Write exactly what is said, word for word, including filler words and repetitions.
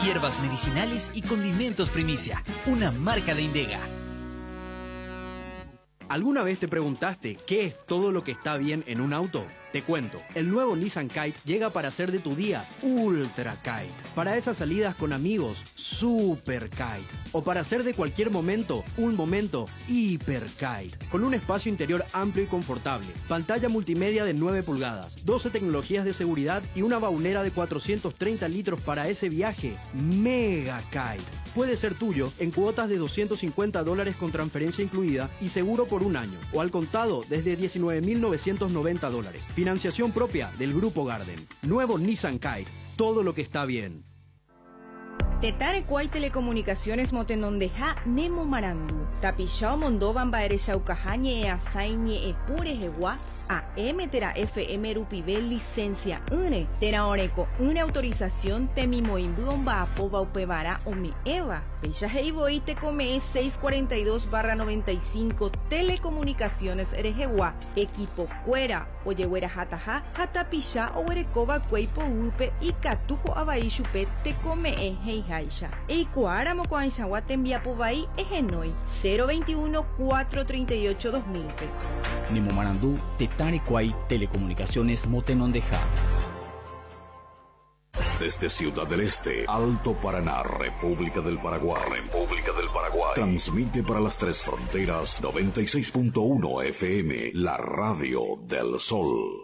hierbas medicinales y condimentos Primicia, una marca de Indega. ¿Alguna vez te preguntaste qué es todo lo que está bien en un auto? Te cuento, el nuevo Nissan Kite llega para hacer de tu día Ultra Kite. Para esas salidas con amigos, Super Kite. O para hacer de cualquier momento, un momento Hiper Kite. Con un espacio interior amplio y confortable, pantalla multimedia de nueve pulgadas, doce tecnologías de seguridad y una baulera de cuatrocientos treinta litros para ese viaje Mega Kite. Puede ser tuyo en cuotas de doscientos cincuenta dólares con transferencia incluida y seguro por un año, o al contado desde diecinueve mil novecientos noventa dólares. Financiación propia del Grupo Garden. Nuevo Nissan Kite. Todo lo que está bien. Tetare Kuai Telecomunicaciones Motenondeja Nemo Marandu. Tapishao Mondovan Baereshaucajañe e Asaiñe e Pure Jewa. A M Tera F M Rupivel licencia une Tera Oreco une autorización Temimoimbuon Baapoba Upevara Ome Eva Bella Heiboite Come seiscientos cuarenta y dos barra noventa y cinco Telecomunicaciones Erejewa Equipo Cuera Oyehuera Hataja Hatapisha Owerekoba Kueipo Upe y Katujo Abaishupe Te Come e Heijaisha Eikuara Mokoaishawa Tembiapobai Egenoi cero veintiuno cuatrocientos treinta y ocho dos mil. Nemo Marandú, Tetare Kuai Telecomunicaciones Motenondeja. Desde Ciudad del Este, Alto Paraná, República del Paraguay, República del Paraguay, transmite para las tres fronteras noventa y seis punto uno F M, la radio del Sol.